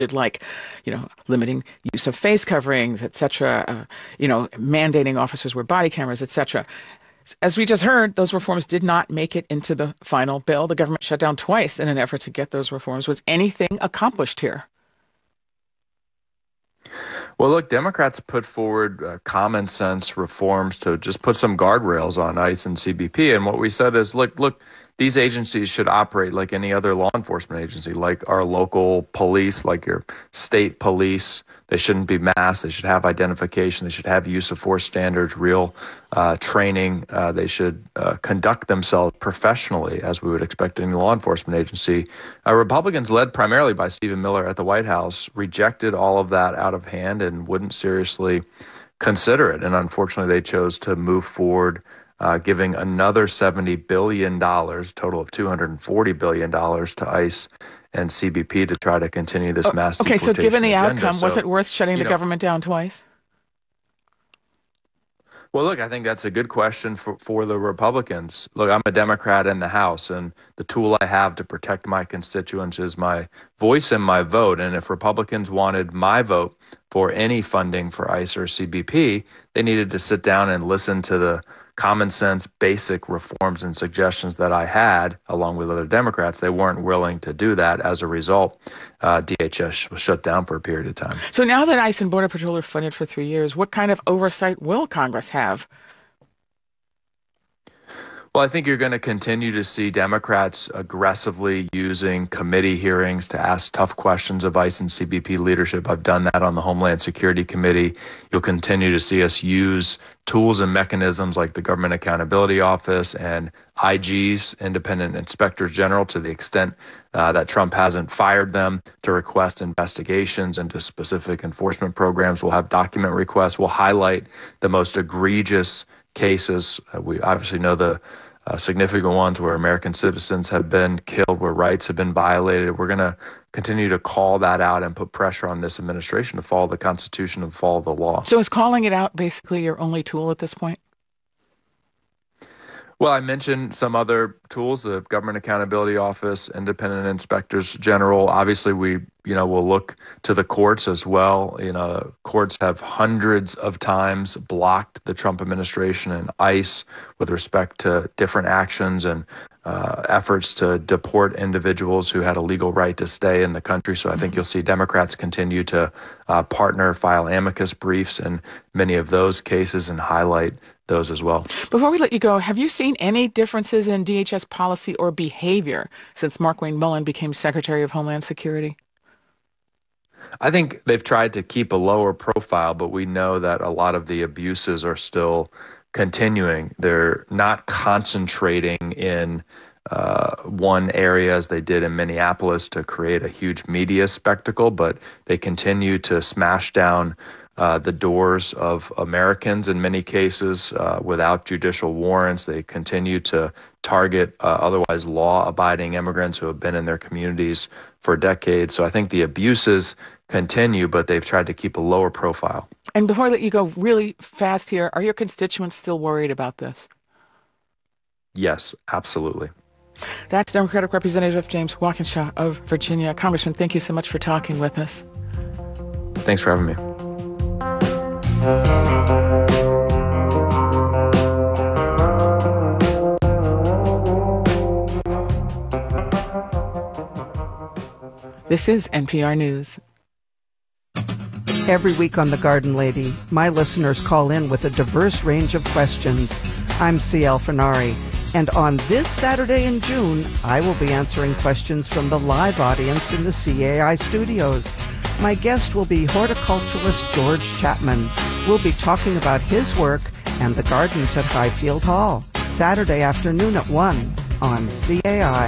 like, limiting use of face coverings, et cetera, mandating officers wear body cameras, et cetera. As we just heard, those reforms did not make it into the final bill. The government shut down twice in an effort to get those reforms. Was anything accomplished here? Well, look, Democrats put forward common sense reforms to just put some guardrails on ICE and CBP. And what we said is, look, these agencies should operate like any other law enforcement agency, like our local police, like your state police. They shouldn't be masked. They should have identification. They should have use of force standards, real training. They should conduct themselves professionally, as we would expect any law enforcement agency. Republicans, led primarily by Stephen Miller at the White House, rejected all of that out of hand and wouldn't seriously consider it. And unfortunately, they chose to move forward, giving another $70 billion, total of $240 billion to ICE and CBP to try to continue this mass deportation so given the agenda. outcome, was it worth shutting the government down twice? Well, look, I think that's a good question for the Republicans. Look, I'm a Democrat in the House, and the tool I have to protect my constituents is my voice and my vote. And if Republicans wanted my vote for any funding for ICE or CBP, they needed to sit down and listen to the common sense, basic reforms and suggestions that I had, along with other Democrats. They weren't willing to do that. As a result, DHS was shut down for a period of time. So now that ICE and Border Patrol are funded for 3 years, what kind of oversight will Congress have? Well, I think you're going to continue to see Democrats aggressively using committee hearings to ask tough questions of ICE and CBP leadership. I've done that on the Homeland Security Committee. You'll continue to see us use tools and mechanisms like the Government Accountability Office and IGs, Independent Inspectors General, to the extent that Trump hasn't fired them, to request investigations into specific enforcement programs. We'll have document requests. We'll highlight the most egregious cases. We obviously know the significant ones where American citizens have been killed, where rights have been violated. We're going to continue to call that out and put pressure on this administration to follow the Constitution and follow the law. So is calling it out basically your only tool at this point? Well, I mentioned some other tools, the Government Accountability Office, Independent Inspectors General. Obviously, we, will look to the courts as well. Courts have hundreds of times blocked the Trump administration and ICE with respect to different actions and efforts to deport individuals who had a legal right to stay in the country. So I think you'll see Democrats continue to partner, file amicus briefs in many of those cases and highlight those as well. Before we let you go, have you seen any differences in DHS policy or behavior since Markwayne Mullin became Secretary of Homeland Security? I think they've tried to keep a lower profile, but we know that a lot of the abuses are still continuing. They're not concentrating in one area as they did in Minneapolis to create a huge media spectacle, but they continue to smash down the doors of Americans in many cases without judicial warrants. They continue to target otherwise law-abiding immigrants who have been in their communities for decades. So I think the abuses continue, but they've tried to keep a lower profile. And before I let you go really fast here, are your constituents still worried about this? Yes, absolutely. That's Democratic Representative James Walkinshaw of Virginia. Congressman, thank you so much for talking with us. Thanks for having me. This is NPR News. Every week on The Garden Lady, my listeners call in with a diverse range of questions. I'm C.L. Fenari, and on this Saturday in June, I will be answering questions from the live audience in the CAI studios. My guest will be horticulturalist George Chapman. We'll be talking about his work and the gardens at Highfield Hall, Saturday afternoon at 1 on CAI.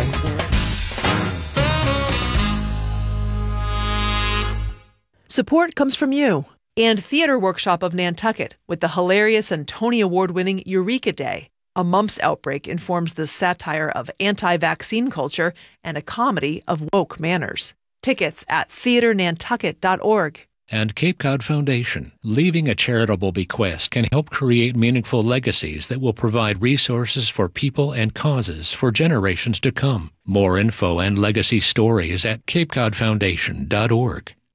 Support comes from you and Theater Workshop of Nantucket with the hilarious and Tony Award-winning Eureka Day. A mumps outbreak informs the satire of anti-vaccine culture and a comedy of woke manners. Tickets at theaternantucket.org. And Cape Cod Foundation, leaving a charitable bequest can help create meaningful legacies that will provide resources for people and causes for generations to come. More info and legacy stories at capecodfoundation.org.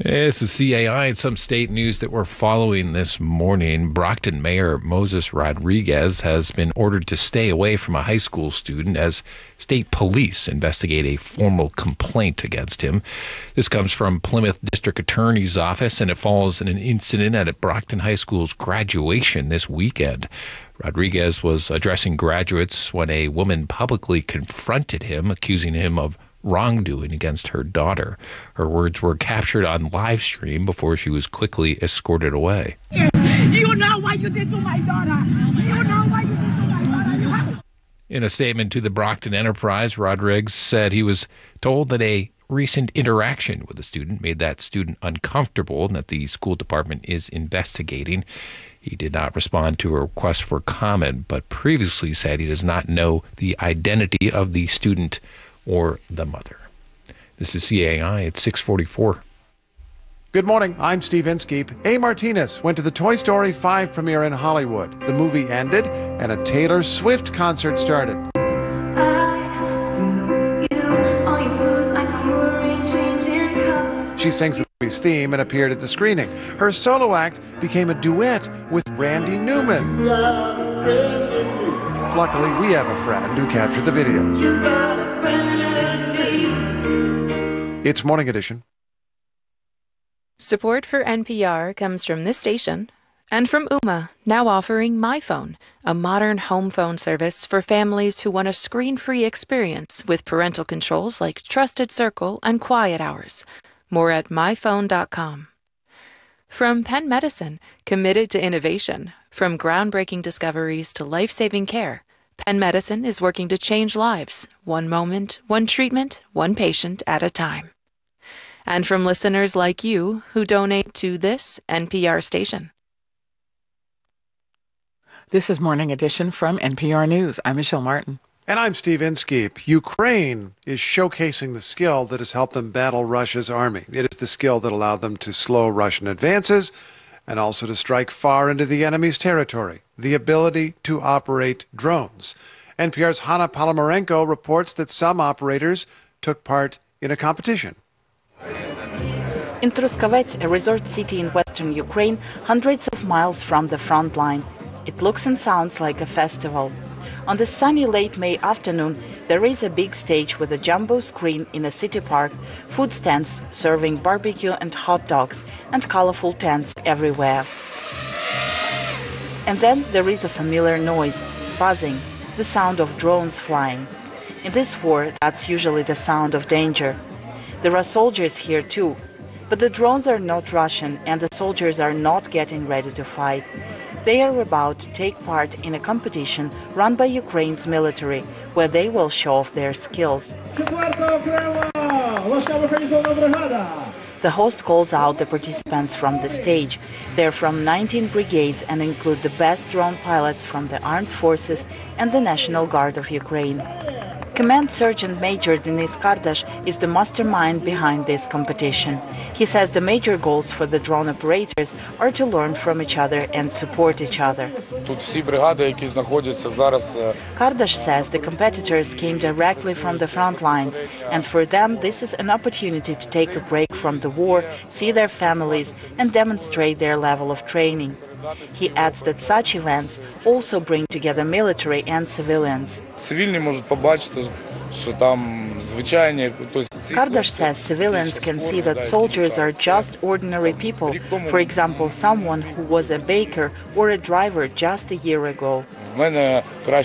This is CAI and some state news that we're following this morning. Brockton Mayor Moses Rodriguez has been ordered to stay away from a high school student as state police investigate a formal complaint against him. This comes from Plymouth District Attorney's Office, and it follows an incident at Brockton High School's graduation this weekend. Rodriguez was addressing graduates when a woman publicly confronted him, accusing him of wrongdoing against her daughter. Her words were captured on live stream before she was quickly escorted away. You know what you did to my daughter. You know what you did to my daughter. In a statement to the Brockton Enterprise, Rodriguez said he was told that a recent interaction with a student made that student uncomfortable and that the school department is investigating. He did not respond to a request for comment, but previously said he does not know the identity of the student or the mother. This is CAI at 6:44. Good morning, I'm Steve Inskeep. A. Martinez went to the Toy Story 5 premiere in Hollywood. The movie ended and a Taylor Swift concert started. She sings the movie's theme and appeared at the screening. Her solo act became a duet with Randy Newman. Luckily, we have a friend who captured the video. It's Morning Edition. Support for NPR comes from this station and from Ooma, now offering MyPhone, a modern home phone service for families who want a screen-free experience with parental controls like Trusted Circle and Quiet Hours. More at myphone.com. From Penn Medicine, committed to innovation, from groundbreaking discoveries to life-saving care, Penn Medicine is working to change lives, one moment, one treatment, one patient at a time. And from listeners like you who donate to this NPR station. This is Morning Edition from NPR News. I'm Michelle Martin. And I'm Steve Inskeep. Ukraine is showcasing the skill that has helped them battle Russia's army. It is the skill that allowed them to slow Russian advances and also to strike far into the enemy's territory. The ability to operate drones. NPR's Hanna Palomarenko reports that some operators took part in a competition. In Truskovets, a resort city in western Ukraine, hundreds of miles from the front line. It looks and sounds like a festival. On this sunny late May afternoon, there is a big stage with a jumbo screen in a city park, food stands serving barbecue and hot dogs, and colorful tents everywhere. And then there is a familiar noise, buzzing, the sound of drones flying. In this war, that's usually the sound of danger. There are soldiers here too, but the drones are not Russian and the soldiers are not getting ready to fight. They are about to take part in a competition run by Ukraine's military, where they will show off their skills. The host calls out the participants from the stage. They're from 19 brigades and include the best drone pilots from the armed forces and the National Guard of Ukraine. Command Sergeant Major Denis Kardash is the mastermind behind this competition. He says the major goals for the drone operators are to learn from each other and support each other. Kardash says the competitors came directly from the front lines, and for them this is an opportunity to take a break from the war, see their families, and demonstrate their level of training. He adds that such events also bring together military and civilians. Kardash says civilians can see that soldiers are just ordinary people, for example, someone who was a baker or a driver just a year ago. My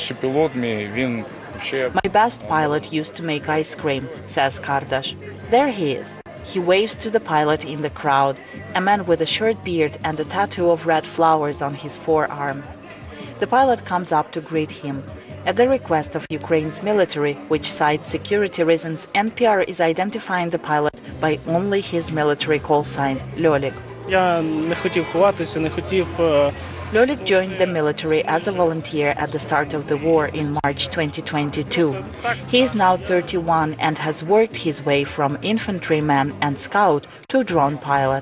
best pilot used to make ice cream, says Kardash. There he is. He waves to the pilot in the crowd, a man with a short beard and a tattoo of red flowers on his forearm. The pilot comes up to greet him. At the request of Ukraine's military, which cites security reasons, NPR is identifying the pilot by only his military call sign, Lyolik. Lyolik joined the military as a volunteer at the start of the war in March 2022. He is now 31 and has worked his way from infantryman and scout to drone pilot.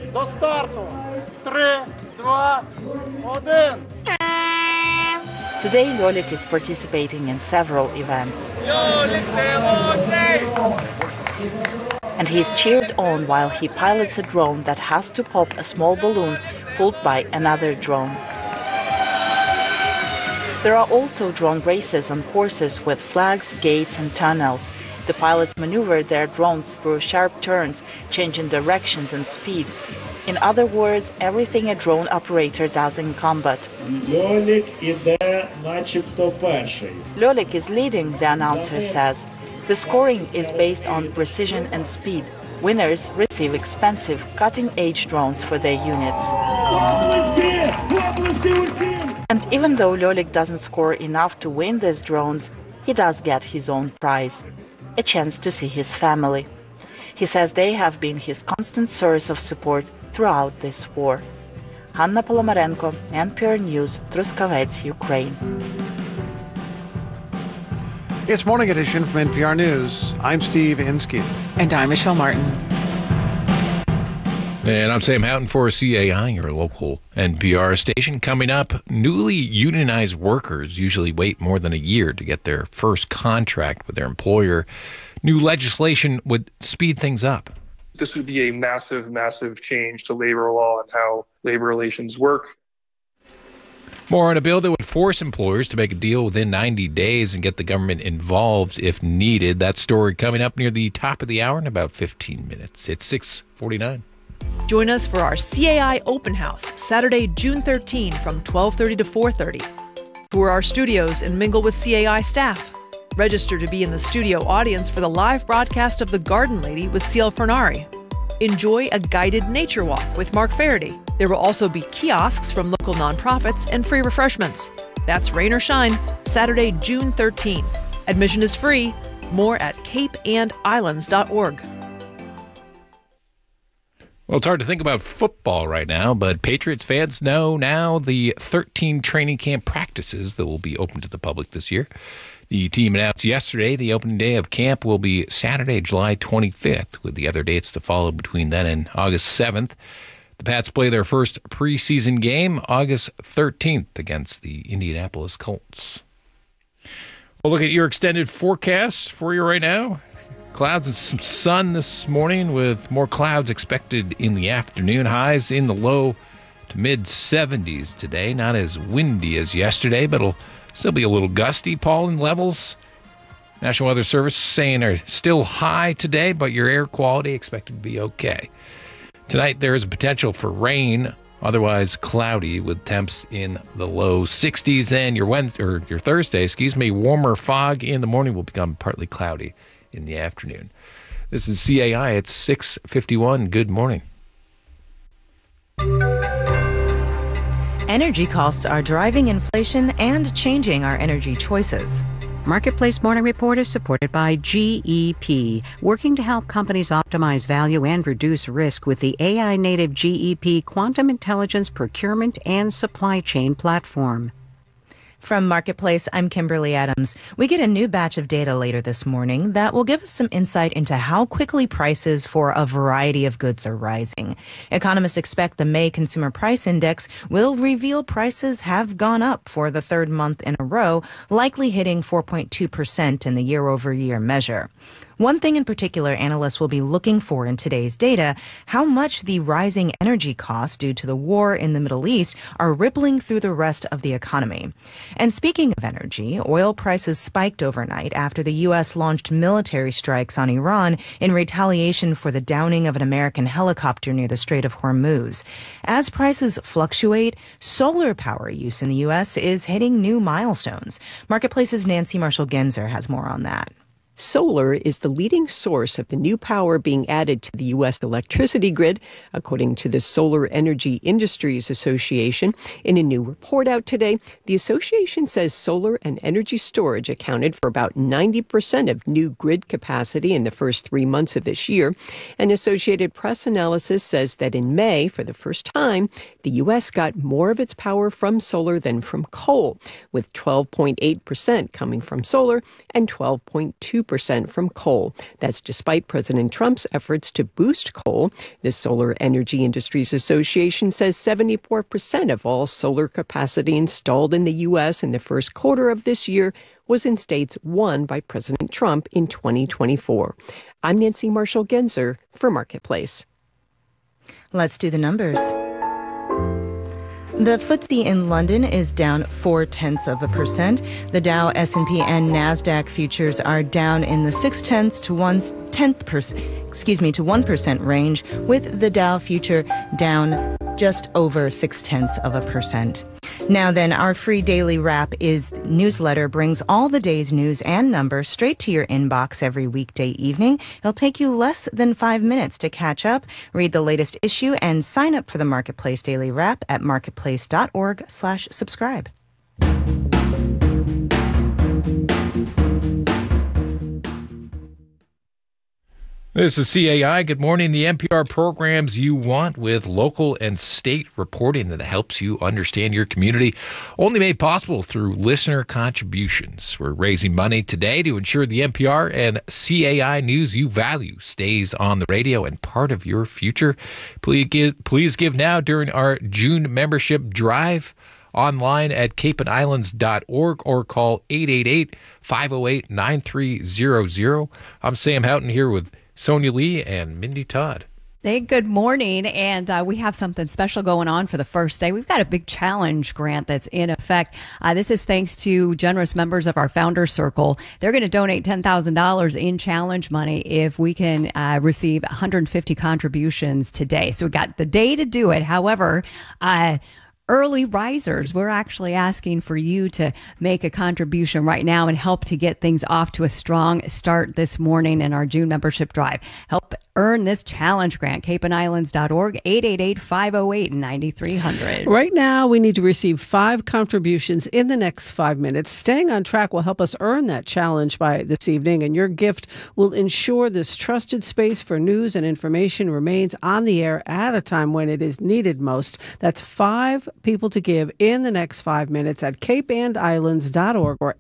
Today, Lyolik is participating in several events. and he is cheered on while he pilots a drone that has to pop a small balloon pulled by another drone. There are also drone races on courses with flags, gates, and tunnels. The pilots maneuver their drones through sharp turns, changing directions and speed. In other words, everything a drone operator does in combat. Ljolik is leading, the announcer says. The scoring is based on precision and speed. Winners receive expensive, cutting-edge drones for their units. And even though Ljolik doesn't score enough to win these drones, he does get his own prize, a chance to see his family. He says they have been his constant source of support throughout this war. Hanna Polomarenko, NPR News, Truskavets, Ukraine. It's Morning Edition from NPR News. I'm Steve Inskeep. And I'm Michelle Martin. And I'm Sam Houghton for CAI, your local NPR station. Coming up, newly unionized workers usually wait more than a year to get their first contract with their employer. New legislation would speed things up. This would be a massive, massive change to labor law and how labor relations work. More on a bill that would force employers to make a deal within 90 days and get the government involved if needed. That story coming up near the top of the hour in about 15 minutes. It's 6:49. Join us for our CAI Open House, Saturday, June 13 from 12:30 to 4:30. Tour our studios and mingle with CAI staff. Register to be in the studio audience for the live broadcast of The Garden Lady with C.L. Fernari. Enjoy a guided nature walk with Mark Faraday. There will also be kiosks from local nonprofits and free refreshments. That's rain or shine, Saturday, June 13. Admission is free. More at capeandislands.org. Well, it's hard to think about football right now, but Patriots fans know now the 13 training camp practices that will be open to the public this year. The team announced yesterday the opening day of camp will be Saturday, July 25th, with the other dates to follow between then and August 7th. The Pats play their first preseason game August 13th against the Indianapolis Colts. We'll look at your extended forecast for you right now. Clouds and some sun this morning with more clouds expected in the afternoon. Highs in the low to mid-70s today. Not as windy as yesterday, but it'll still be a little gusty. Pollen levels, National Weather Service saying are still high today, but your air quality expected to be okay. Tonight there is a potential for rain, otherwise cloudy with temps in the low 60s. And your Thursday, warmer fog in the morning will become partly cloudy in the afternoon. This is CAI. It's 6:51. Good morning. Energy costs are driving inflation and changing our energy choices. Marketplace Morning Report is supported by GEP, working to help companies optimize value and reduce risk with the AI-native GEP Quantum Intelligence Procurement and Supply Chain Platform. From Marketplace, I'm Kimberly Adams. We get a new batch of data later this morning that will give us some insight into how quickly prices for a variety of goods are rising. Economists expect the May Consumer Price Index will reveal prices have gone up for the third month in a row, likely hitting 4.2% in the year-over-year measure. One thing in particular analysts will be looking for in today's data, how much the rising energy costs due to the war in the Middle East are rippling through the rest of the economy. And speaking of energy, oil prices spiked overnight after the U.S. launched military strikes on Iran in retaliation for the downing of an American helicopter near the Strait of Hormuz. As prices fluctuate, solar power use in the U.S. is hitting new milestones. Marketplace's Nancy Marshall-Genzer has more on that. Solar is the leading source of the new power being added to the U.S. electricity grid, according to the Solar Energy Industries Association. In a new report out today, the association says solar and energy storage accounted for about 90% of new grid capacity in the first 3 months of this year. And Associated Press analysis says that in May, for the first time, the U.S. got more of its power from solar than from coal, with 12.8% coming from solar and 12.2% 2% from coal. That's despite President Trump's efforts to boost coal. The Solar Energy Industries Association says 74% of all solar capacity installed in the U.S. in the first quarter of this year was in states won by President Trump in 2024. I'm Nancy Marshall-Genzer for Marketplace. Let's do the numbers. The FTSE in London is down 0.4%. The Dow, S&P, and NASDAQ futures are down in the 0.6 to 1% range, with the Dow future down just over 0.6%. Now then, our free daily wrap is newsletter brings all the day's news and numbers straight to your inbox every weekday evening. It'll take you less than 5 minutes to catch up, read the latest issue, and sign up for the Marketplace Daily Wrap at marketplace.org/subscribe. This is CAI. Good morning. The NPR programs you want, with local and state reporting that helps you understand your community, only made possible through listener contributions. We're raising money today to ensure the NPR and CAI news you value stays on the radio and part of your future. Please give now during our June membership drive. Online at capeandislands.org or call 888-508-9300. I'm Sam Houghton here with Sonia Lee and Mindy Todd. Hey, good morning. And we have something special going on for the first day. We've got a big challenge grant that's in effect. This is thanks to generous members of our Founders Circle. They're going to donate $10,000 in challenge money if we can receive 150 contributions today. So we got the day to do it. However, early risers, we're actually asking for you to make a contribution right now and help to get things off to a strong start this morning in our June membership drive. Help earn this challenge grant. capeandislands.org, 888-508-9300. Right now, we need to receive 5 contributions in the next 5 minutes. Staying on track will help us earn that challenge by this evening, and your gift will ensure this trusted space for news and information remains on the air at a time when it is needed most. That's 5 people to give in the next 5 minutes at capeandislands.org or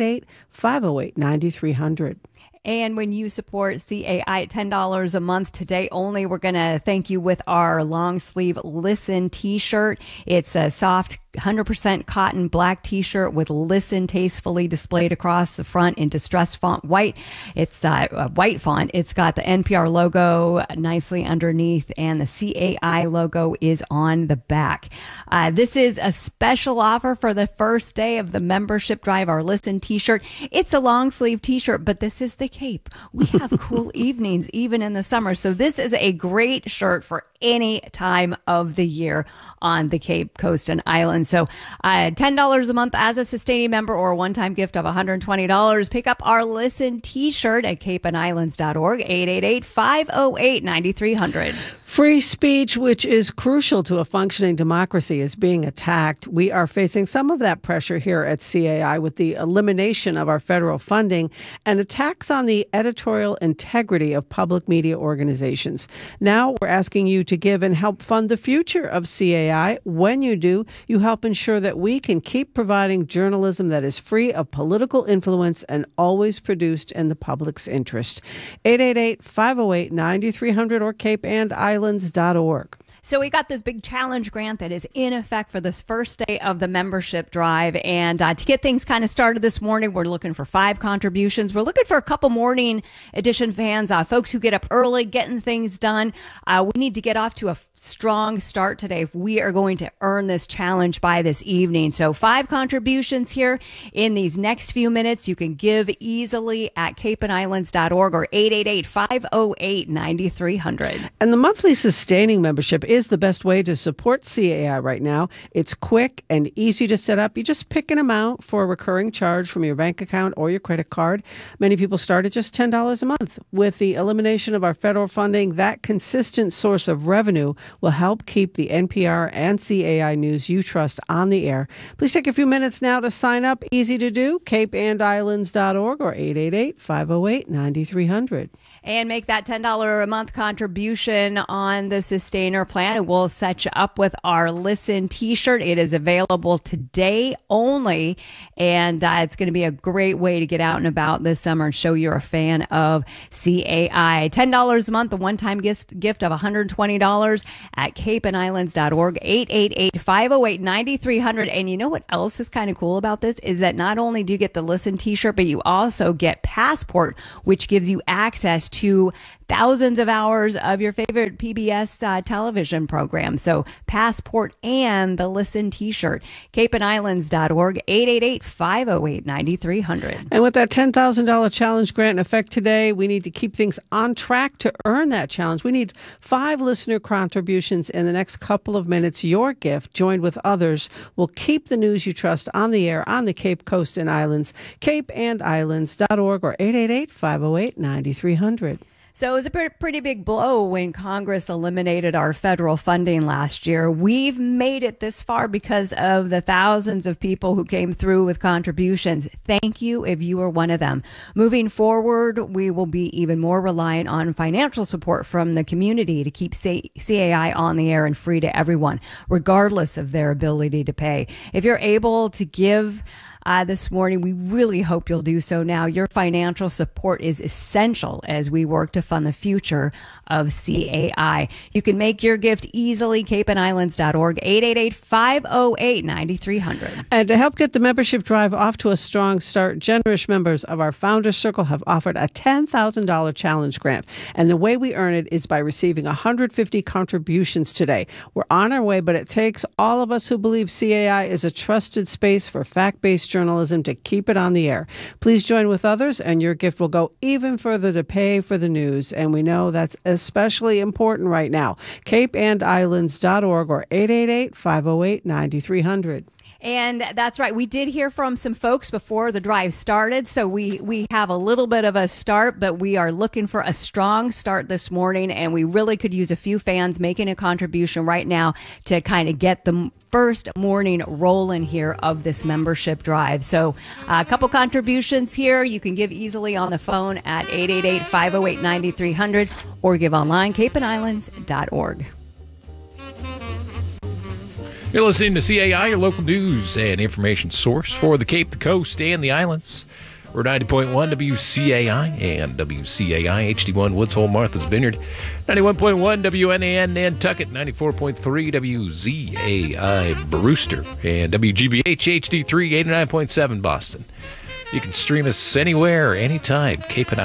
888-508-9300. And when you support CAI at $10 a month today only, we're going to thank you with our long sleeve Listen t-shirt. It's a soft 100% cotton black t-shirt with Listen tastefully displayed across the front in distressed font white. It's a white font. It's got the NPR logo nicely underneath, and the CAI logo is on the back. This is a special offer for the first day of the membership drive, our Listen t-shirt. It's a long sleeve t-shirt, but this is the Cape. We have cool evenings even in the summer. So this is a great shirt for any time of the year on the Cape Coast and Islands. So $10 a month as a sustaining member or a one-time gift of $120. Pick up our Listen t-shirt at capeandislands.org, 888-508-9300. Free speech, which is crucial to a functioning democracy, is being attacked. We are facing some of that pressure here at CAI with the elimination of our federal funding and attacks on the editorial integrity of public media organizations. Now we're asking you to give and help fund the future of CAI. When you do, you help ensure that we can keep providing journalism that is free of political influence and always produced in the public's interest. 888-508-9300 or capeandislands.org. So we got this big challenge grant that is in effect for this first day of the membership drive. And to get things kind of started this morning, we're looking for 5 contributions. We're looking for a couple morning edition fans, folks who get up early, getting things done. We need to get off to a strong start today if we are going to earn this challenge by this evening. So 5 contributions here in these next few minutes. You can give easily at capeandislands.org or 888-508-9300. And the monthly sustaining membership is the best way to support CAI right now. It's quick and easy to set up. You just pick an amount for a recurring charge from your bank account or your credit card. Many people start at just $10 a month. With the elimination of our federal funding, that consistent source of revenue will help keep the NPR and CAI news you trust on the air. Please take a few minutes now to sign up. Easy to do. capeandislands.org or 888-508-9300. And make that $10 a month contribution on the Sustainer plan. plan, and we'll set you up with our Listen t-shirt. It is available today only, and it's going to be a great way to get out and about this summer and show you're a fan of CAI. $10 a month, a one-time gift of $120 at capeandislands.org, 888-508-9300. And you know what else is kind of cool about this is that not only do you get the Listen t-shirt, but you also get Passport, which gives you access to thousands of hours of your favorite PBS television program. So Passport and the Listen t-shirt. capeandislands.org, 888-508-9300. And with that $10,000 challenge grant in effect today, we need to keep things on track to earn that challenge. We need 5 listener contributions in the next couple of minutes. Your gift, joined with others, will keep the news you trust on the air on the Cape Coast and Islands. capeandislands.org or 888-508-9300. So it was a pretty big blow when Congress eliminated our federal funding last year. We've made it this far because of the thousands of people who came through with contributions. Thank you if you are one of them. Moving forward, we will be even more reliant on financial support from the community to keep CAI on the air and free to everyone, regardless of their ability to pay. If you're able to give this morning, we really hope you'll do so now. Your financial support is essential as we work to fund the future of CAI. You can make your gift easily, capeandislands.org, 888-508-9300. And to help get the membership drive off to a strong start, generous members of our Founders Circle have offered a $10,000 challenge grant. And the way we earn it is by receiving 150 contributions today. We're on our way, but it takes all of us who believe CAI is a trusted space for fact-based journalism to keep it on the air. Please join with others, and your gift will go even further to pay for the news. And we know that's especially important right now. capeandislands.org or 888-508-9300. And that's right. We did hear from some folks before the drive started, so we have a little bit of a start, but we are looking for a strong start this morning, and we really could use a few fans making a contribution right now to kind of get the first morning rolling here of this membership drive. So a couple contributions here. You can give easily on the phone at 888-508-9300 or give online, capeandislands.org. You're listening to CAI, your local news and information source for the Cape, the Coast, and the Islands. We're 90.1 WCAI and WCAI HD1 Woods Hole, Martha's Vineyard, 91.1 WNAN Nantucket, 94.3 WZAI Brewster, and WGBH HD3 89.7 Boston. You can stream us anywhere, anytime,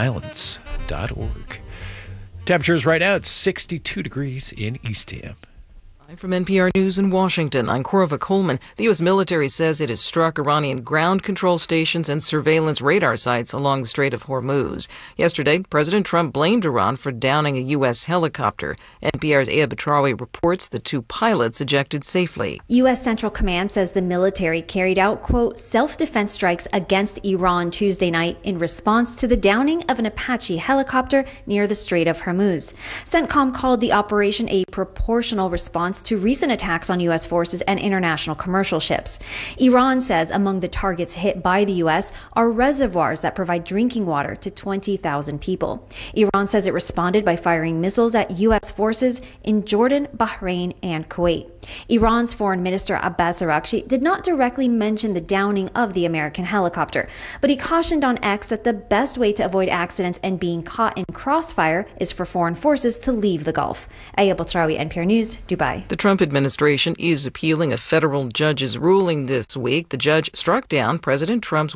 capeandislands.org. Temperatures right now, it's 62 degrees in Eastham. From NPR News in Washington, I'm Korva Coleman. The U.S. military says it has struck Iranian ground control stations and surveillance radar sites along the Strait of Hormuz. Yesterday, President Trump blamed Iran for downing a U.S. helicopter. NPR's Aya Batrawi reports the 2 pilots ejected safely. U.S. Central Command says the military carried out, quote, self-defense strikes against Iran Tuesday night in response to the downing of an Apache helicopter near the Strait of Hormuz. CENTCOM called the operation a proportional response to recent attacks on U.S. forces and international commercial ships. Iran says among the targets hit by the U.S. are reservoirs that provide drinking water to 20,000 people. Iran says it responded by firing missiles at U.S. forces in Jordan, Bahrain, and Kuwait. Iran's Foreign Minister Abbas Araghchi did not directly mention the downing of the American helicopter, but he cautioned on X that the best way to avoid accidents and being caught in crossfire is for foreign forces to leave the Gulf. Aya Batrawi, NPR News, Dubai. The Trump administration is appealing a federal judge's ruling this week. The judge struck down President Trump's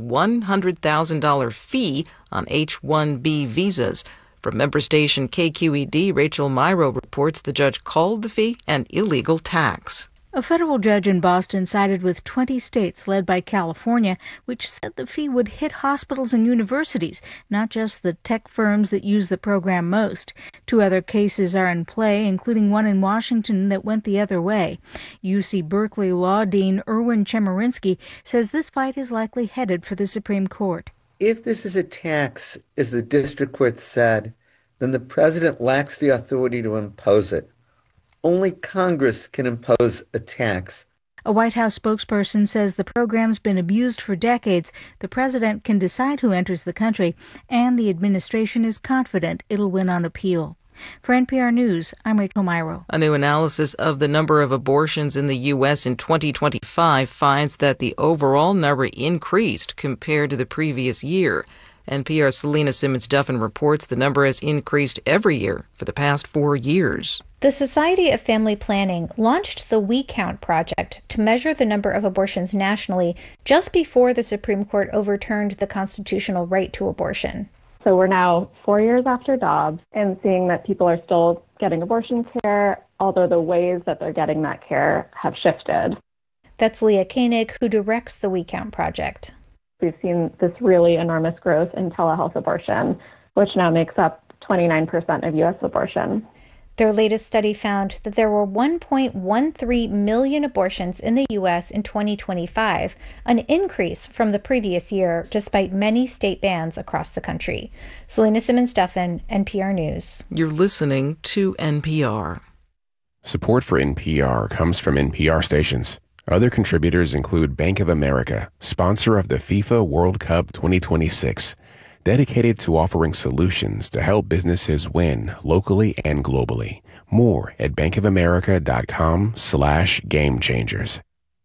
$100,000 fee on H-1B visas. From member station KQED, Rachel Myrow reports the judge called the fee an illegal tax. A federal judge in Boston sided with 20 states led by California, which said the fee would hit hospitals and universities, not just the tech firms that use the program most. 2 other cases are in play, including one in Washington that went the other way. UC Berkeley law dean Erwin Chemerinsky says this fight is likely headed for the Supreme Court. If this is a tax, as the district court said, then the president lacks the authority to impose it. Only Congress can impose a tax. A White House spokesperson says the program's been abused for decades. The president can decide who enters the country, and the administration is confident it'll win on appeal. For NPR News, I'm Rachel Myrow. A new analysis of the number of abortions in the U.S. in 2025 finds that the overall number increased compared to the previous year. NPR's Selena Simmons-Duffin reports the number has increased every year for the past 4 years. The Society of Family Planning launched the We Count project to measure the number of abortions nationally just before the Supreme Court overturned the constitutional right to abortion. So we're now 4 years after Dobbs and seeing that people are still getting abortion care, although the ways that they're getting that care have shifted. That's Leah Koenig, who directs the We Count project. We've seen this really enormous growth in telehealth abortion, which now makes up 29% of U.S. abortion. Their latest study found that there were 1.13 million abortions in the U.S. in 2025, an increase from the previous year, despite many state bans across the country. Selena Simmons-Duffin, NPR News. You're listening to NPR. Support for NPR comes from NPR stations. Other contributors include Bank of America, sponsor of the FIFA World Cup 2026, dedicated to offering solutions to help businesses win locally and globally. More at bankofamerica.com/gamechangers.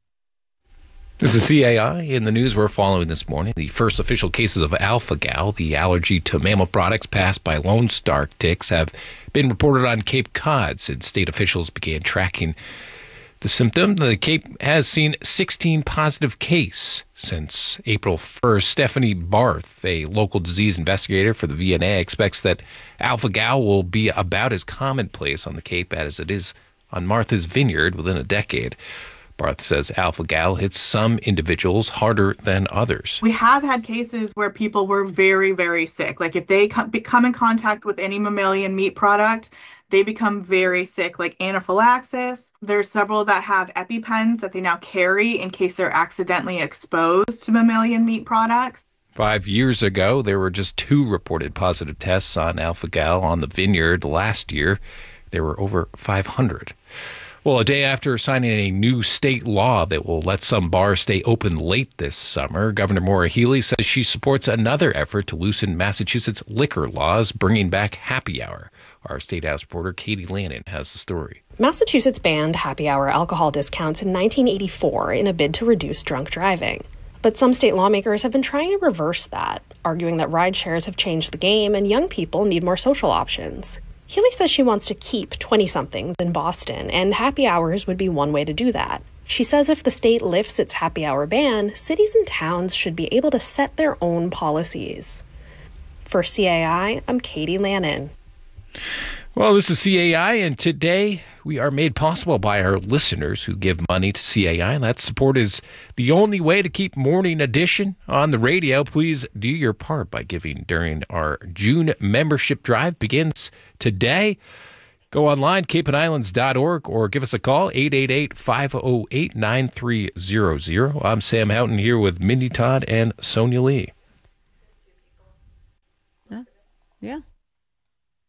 This is CAI. In the news we're following this morning, the first official cases of alpha-gal, the allergy to mammal products passed by Lone Star ticks, have been reported on Cape Cod since state officials began tracking the symptom. The Cape has seen 16 positive cases since April 1st. Stephanie Barth, a local disease investigator for the VNA, expects that alpha-gal will be about as commonplace on the Cape as it is on Martha's Vineyard within a decade. Barth says alpha-gal hits some individuals harder than others. We have had cases where people were very, very sick. Like if they come in contact with any mammalian meat product, they become very sick, like anaphylaxis. There's several that have EpiPens that they now carry in case they're accidentally exposed to mammalian meat products. 5 years ago, there were just 2 reported positive tests on alpha-gal on the Vineyard. Last year, there were over 500. Well, a day after signing a new state law that will let some bars stay open late this summer, Governor Maura Healey says she supports another effort to loosen Massachusetts liquor laws, bringing back happy hour. Our State House reporter Katie Lannon has the story. Massachusetts banned happy hour alcohol discounts in 1984 in a bid to reduce drunk driving. But some state lawmakers have been trying to reverse that, arguing that ride shares have changed the game and young people need more social options. Healey says she wants to keep 20-somethings in Boston, and happy hours would be one way to do that. She says if the state lifts its happy hour ban, cities and towns should be able to set their own policies. For CAI, I'm Katie Lannon. Well, this is CAI, and today we are made possible by our listeners who give money to CAI. That support is the only way to keep Morning Edition on the radio. Please do your part by giving during our June membership drive. Begins today. Go online, capeandislands.org, or give us a call, 888-508-9300. I'm Sam Houghton here with Mindy Todd and Sonia Lee. Yeah.